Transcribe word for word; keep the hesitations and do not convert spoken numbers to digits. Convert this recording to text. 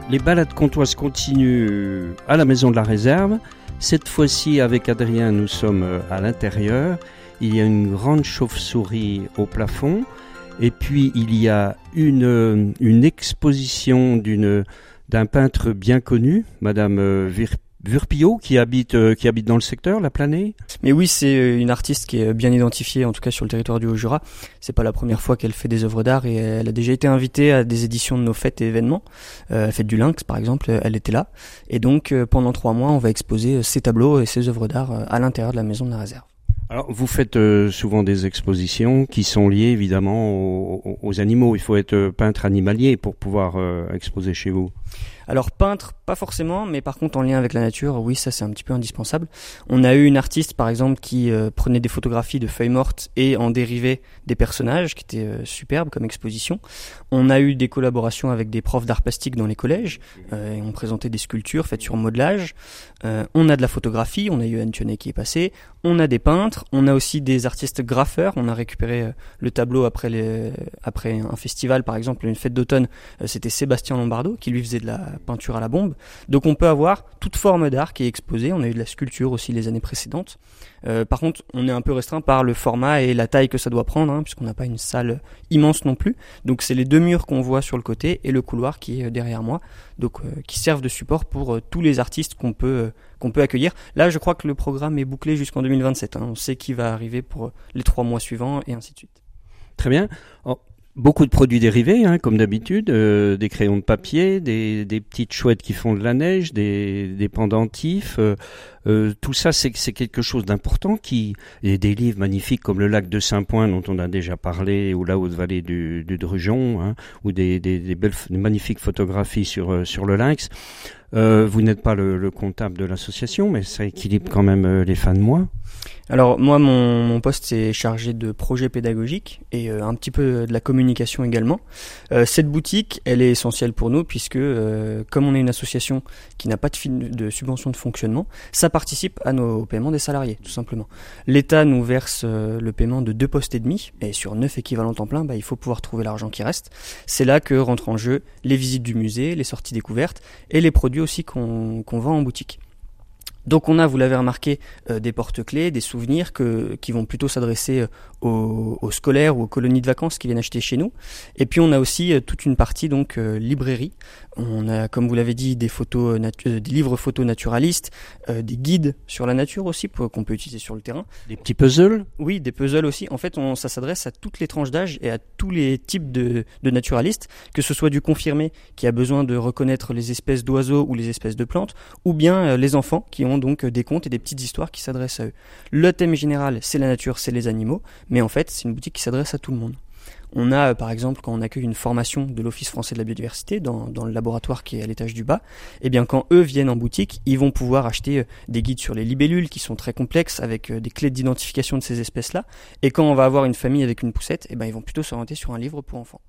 Les balades comtoises continuent à la Maison de la Réserve. Cette fois-ci, avec Adrien, nous sommes à l'intérieur. Il y a une grande chauve-souris au plafond. Et puis, il y a une, une exposition d'une, d'un peintre bien connu, Madame Vir, Vurpillot, qui habite, qui habite dans le secteur, la Planée. Mais oui, c'est une artiste qui est bien identifiée, en tout cas sur le territoire du Haut-Jura. C'est pas la première fois qu'elle fait des œuvres d'art et elle a déjà été invitée à des éditions de nos fêtes et événements. Euh, Fête du Lynx, par exemple, elle était là. Et donc, pendant trois mois, on va exposer ses tableaux et ses œuvres d'art à l'intérieur de la Maison de la Réserve. Alors, vous faites euh, souvent des expositions qui sont liées évidemment aux, aux animaux. Il faut être peintre animalier pour pouvoir euh, exposer chez vous. Alors peintre, pas forcément, mais par contre en lien avec la nature, oui, ça c'est un petit peu indispensable. On a eu une artiste par exemple qui euh, prenait des photographies de feuilles mortes et en dérivait des personnages, qui étaient euh, superbes comme exposition. On a eu des collaborations avec des profs d'art plastique dans les collèges, euh, et on présentait des sculptures faites sur modelage. Euh, on a de la photographie, on a eu Anne Thionnet qui est passé. On a des peintres, on a aussi des artistes graffeurs. On a récupéré euh, le tableau après, les, après un festival, par exemple une fête d'automne. Euh, c'était Sébastien Lombardo qui lui faisait de la peinture à la bombe. Donc on peut avoir toute forme d'art qui est exposée. On a eu de la sculpture aussi les années précédentes. Euh, par contre, on est un peu restreint par le format et la taille que ça doit prendre, hein, puisqu'on n'a pas une salle immense non plus. Donc c'est les deux murs qu'on voit sur le côté et le couloir qui est derrière moi, donc euh, qui servent de support pour euh, tous les artistes qu'on peut euh, qu'on peut accueillir. Là, je crois que le programme est bouclé jusqu'en deux mille vingt-sept. Hein. On sait qui va arriver pour les trois mois suivants et ainsi de suite. Très bien. Oh. Beaucoup de produits dérivés, hein, comme d'habitude, euh, des crayons de papier, des, des petites chouettes qui font de la neige, des, des pendentifs. Euh, euh, tout ça, c'est, c'est quelque chose d'important. Qui, et des livres magnifiques comme le Lac de Saint-Point, dont on a déjà parlé, ou la Haute-Vallée du, du Drugeon, hein, ou des, des, des belles, des magnifiques photographies sur, sur le Lynx. Euh, vous n'êtes pas le, le comptable de l'association, mais ça équilibre quand même euh, les fins de mois. Alors moi, mon, mon poste c'est chargé de projets pédagogiques et euh, un petit peu de la communication également. Euh, cette boutique, elle est essentielle pour nous puisque euh, comme on est une association qui n'a pas de, fin, de subvention de fonctionnement, ça participe à nos au paiements des salariés, tout simplement. L'État nous verse euh, le paiement de deux postes et demi et sur neuf équivalents temps plein, bah, il faut pouvoir trouver l'argent qui reste. C'est là que rentrent en jeu les visites du musée, les sorties découvertes et les produits aussi qu'on, qu'on vend en boutique. Donc on a, vous l'avez remarqué, euh, des porte-clés, des souvenirs que, qui vont plutôt s'adresser euh, aux, aux scolaires ou aux colonies de vacances qui viennent acheter chez nous. Et puis on a aussi euh, toute une partie donc euh, librairie. On a, comme vous l'avez dit, des photos, natu- euh, des livres photos naturalistes, euh, des guides sur la nature aussi pour, qu'on peut utiliser sur le terrain. Des petits puzzles. Oui, des puzzles aussi. En fait, on, ça s'adresse à toutes les tranches d'âge et à tous les types de, de naturalistes, que ce soit du confirmé qui a besoin de reconnaître les espèces d'oiseaux ou les espèces de plantes, ou bien euh, les enfants qui ont donc des contes et des petites histoires qui s'adressent à eux. Le thème général, c'est la nature, c'est les animaux, mais en fait, c'est une boutique qui s'adresse à tout le monde. On a, par exemple, quand on accueille une formation de l'Office français de la biodiversité dans, dans le laboratoire qui est à l'étage du bas, eh bien, quand eux viennent en boutique, ils vont pouvoir acheter des guides sur les libellules qui sont très complexes avec des clés d'identification de ces espèces-là. Et quand on va avoir une famille avec une poussette, eh bien, ils vont plutôt s'orienter sur un livre pour enfants.